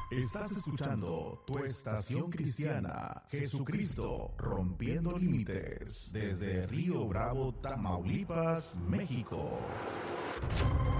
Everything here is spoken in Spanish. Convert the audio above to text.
Estás escuchando tu estación cristiana, Jesucristo rompiendo límites, desde Río Bravo, Tamaulipas, México.